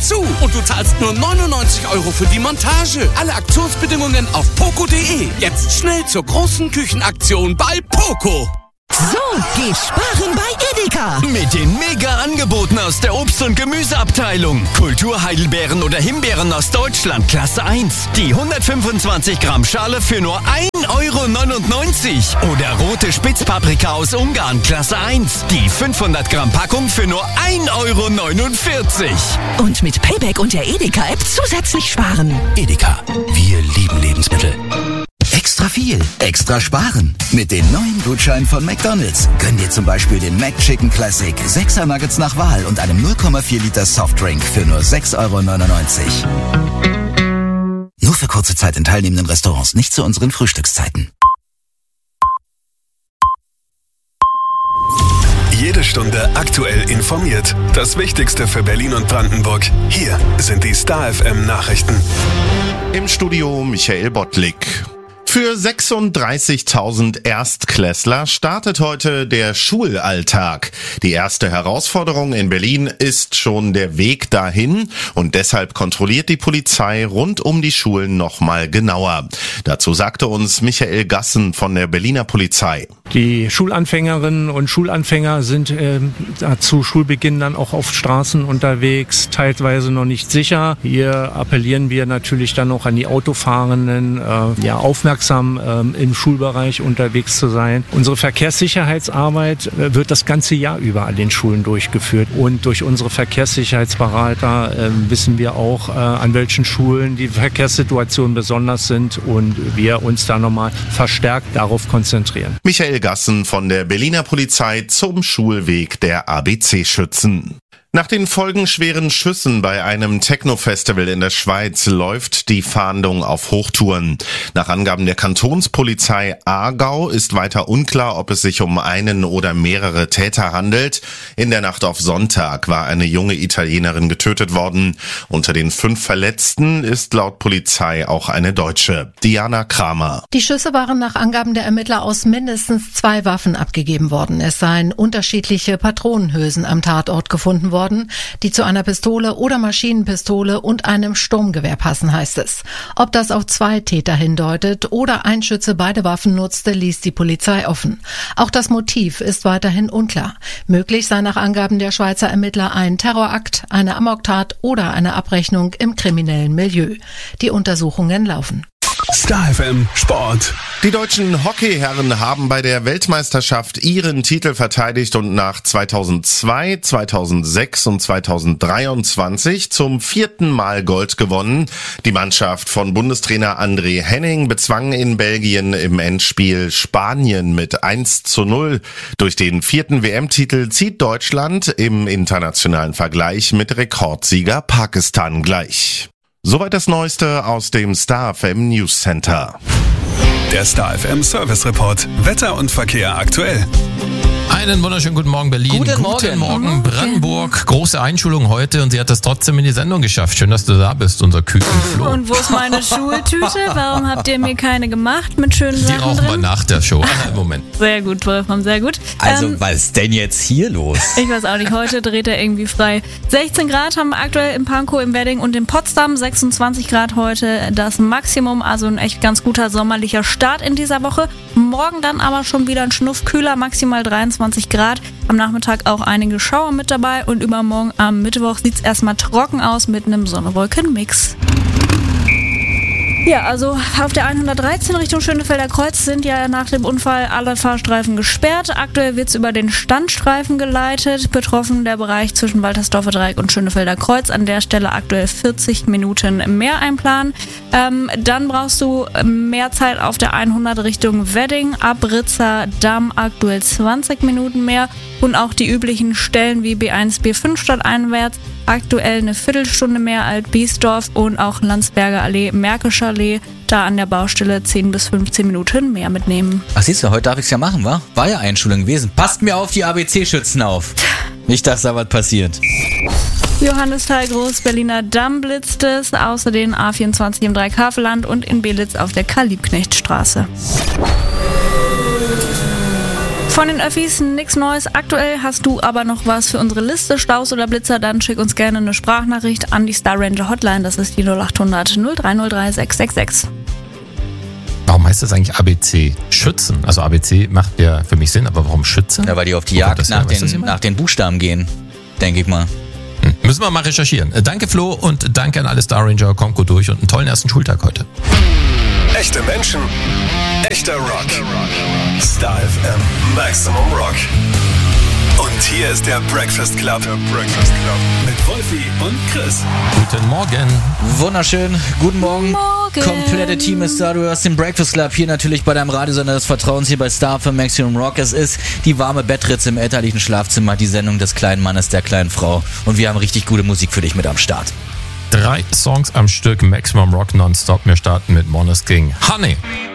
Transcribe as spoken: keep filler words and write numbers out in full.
dazu. Und du zahlst nur neunundneunzig Euro für die Montage. Alle Aktionsbedingungen auf poco punkt de. Jetzt schnell zur großen Küchenaktion bei Poco. So, geh sparen bei Edeka. Mit den Mega-Angeboten aus der Obst- und Gemüseabteilung. Kulturheidelbeeren oder Himbeeren aus Deutschland, Klasse eins. Die hundertfünfundzwanzig Gramm Schale für nur ein Euro neunundneunzig. Oder rote Spitzpaprika aus Ungarn, Klasse eins. Die fünfhundert Gramm Packung für nur ein Euro neunundvierzig. Und mit Payback und der Edeka-App zusätzlich sparen. Edeka, wir lieben Lebensmittel. Extra viel, extra sparen. Mit den neuen Gutscheinen von McDonald's. Gönn dir zum Beispiel den McChicken Classic, sechser Nuggets nach Wahl und einem null Komma vier Liter Softdrink für nur sechs Euro neunundneunzig. Nur für kurze Zeit in teilnehmenden Restaurants, nicht zu unseren Frühstückszeiten. Jede Stunde aktuell informiert. Das Wichtigste für Berlin und Brandenburg. Hier sind die Star F M Nachrichten. Im Studio Michael Bottlik. Für sechsunddreißigtausend Erstklässler startet heute der Schulalltag. Die erste Herausforderung in Berlin ist schon der Weg dahin und deshalb kontrolliert die Polizei rund um die Schulen nochmal genauer. Dazu sagte uns Michael Gassen von der Berliner Polizei. Die Schulanfängerinnen und Schulanfänger sind äh, zu Schulbeginn dann auch auf Straßen unterwegs, teilweise noch nicht sicher. Hier appellieren wir natürlich dann auch an die Autofahrenden, äh, ja, aufmerksam ähm, im Schulbereich unterwegs zu sein. Unsere Verkehrssicherheitsarbeit äh, wird das ganze Jahr über an den Schulen durchgeführt und durch unsere Verkehrssicherheitsberater äh, wissen wir auch, äh, an welchen Schulen die Verkehrssituationen besonders sind und wir uns da nochmal verstärkt darauf konzentrieren. Michael Gassen von der Berliner Polizei zum Schulweg der A B C-Schützen. Nach den folgenschweren Schüssen bei einem Techno-Festival in der Schweiz läuft die Fahndung auf Hochtouren. Nach Angaben der Kantonspolizei Aargau ist weiter unklar, ob es sich um einen oder mehrere Täter handelt. In der Nacht auf Sonntag war eine junge Italienerin getötet worden. Unter den fünf Verletzten ist laut Polizei auch eine Deutsche. Diana Kramer. Die Schüsse waren nach Angaben der Ermittler aus mindestens zwei Waffen abgegeben worden. Es seien unterschiedliche Patronenhülsen am Tatort gefunden worden, die zu einer Pistole oder Maschinenpistole und einem Sturmgewehr passen, heißt es. Ob das auf zwei Täter hindeutet oder ein Schütze beide Waffen nutzte, ließ die Polizei offen. Auch das Motiv ist weiterhin unklar. Möglich sei nach Angaben der Schweizer Ermittler ein Terrorakt, eine Amoktat oder eine Abrechnung im kriminellen Milieu. Die Untersuchungen laufen. Star F M Sport. Die deutschen Hockeyherren haben bei der Weltmeisterschaft ihren Titel verteidigt und nach zweitausendzwei, zweitausendsechs und zweitausenddreiundzwanzig zum vierten Mal Gold gewonnen. Die Mannschaft von Bundestrainer André Henning bezwang in Belgien im Endspiel Spanien mit eins zu null. Durch den vierten W M-Titel zieht Deutschland im internationalen Vergleich mit Rekordsieger Pakistan gleich. Soweit das Neueste aus dem Star F M News Center. Der Star F M Service Report. Wetter und Verkehr aktuell. Einen wunderschönen guten Morgen Berlin, Guten guten Morgen. Morgen Brandenburg. Große Einschulung heute und sie hat es trotzdem in die Sendung geschafft. Schön, dass du da bist, unser Kükenflo. Und wo ist meine Schultüte? Warum habt ihr mir keine gemacht mit schönen Die Sachen rauchen wir drin? nach der Show. Einen Moment. Sehr gut, Wolfram, sehr gut. Also, Ähm, was ist denn jetzt hier los? ich weiß auch nicht, heute dreht er irgendwie frei. sechzehn Grad haben wir aktuell in Pankow, im Wedding und in Potsdam. sechsundzwanzig Grad heute das Maximum, also ein echt ganz guter sommerlicher Start in dieser Woche. Morgen dann aber schon wieder ein Schnuff kühler, maximal dreiundzwanzig Grad. Am Nachmittag auch einige Schauer mit dabei und übermorgen am Mittwoch sieht es erstmal trocken aus mit einem Sonne-Wolken-Mix. Ja, also auf der hundertdreizehn Richtung Schönefelder Kreuz sind ja nach dem Unfall alle Fahrstreifen gesperrt. Aktuell wird es über den Standstreifen geleitet. Betroffen der Bereich zwischen Waltersdorfer Dreieck und Schönefelder Kreuz. An der Stelle aktuell vierzig Minuten mehr einplanen. Ähm, dann brauchst du mehr Zeit auf der hundert Richtung Wedding. Ab Ritzer Damm aktuell zwanzig Minuten mehr. Und auch die üblichen Stellen wie B eins, B fünf stadteinwärts. Aktuell eine Viertelstunde mehr Alt-Biesdorf und auch Landsberger Allee, Märkischer Allee. Da an der Baustelle zehn bis fünfzehn Minuten mehr mitnehmen. Ach siehst du, heute darf ich's ja machen, wa? War ja Einschulung gewesen. Passt mir auf die A B C-Schützen auf. Nicht, dass da was passiert. Johannisthal, Groß-Berliner Damm blitzt es, außer den A vierundzwanzig im Dreikäferland und in Belitz auf der Karl-Liebknecht-Straße. Von den Öffis nichts Neues. Aktuell hast du aber noch was für unsere Liste, Staus oder Blitzer, dann schick uns gerne eine Sprachnachricht an die Star Ranger Hotline. Das ist die null acht hundert null drei null drei sechs sechs sechs. Warum heißt das eigentlich A B C? Schützen. Also A B C macht ja für mich Sinn, aber warum Schützen? Ja, weil die auf die Jagd nach den, nach den Buchstaben gehen, denke ich mal. Hm. Müssen wir mal recherchieren. Danke Flo und danke an alle Star Ranger. Kommt gut durch und einen tollen ersten Schultag heute. Echte Menschen, echter Rock. Star F M, Maximum Rock. Und hier ist der Breakfast Club. Der Breakfast Club. Mit Wolfi und Chris. Guten Morgen. Wunderschön. Guten Morgen. Morgen. Komplette Team ist da. Du hörst den Breakfast Club hier natürlich bei deinem Radiosender des Vertrauens hier bei Star F M Maximum Rock. Es ist die warme Bettritze im elterlichen Schlafzimmer, die Sendung des kleinen Mannes, der kleinen Frau. Und wir haben richtig gute Musik für dich mit am Start. Drei Songs am Stück, Maximum Rock nonstop. Wir starten mit Måneskin. Honey.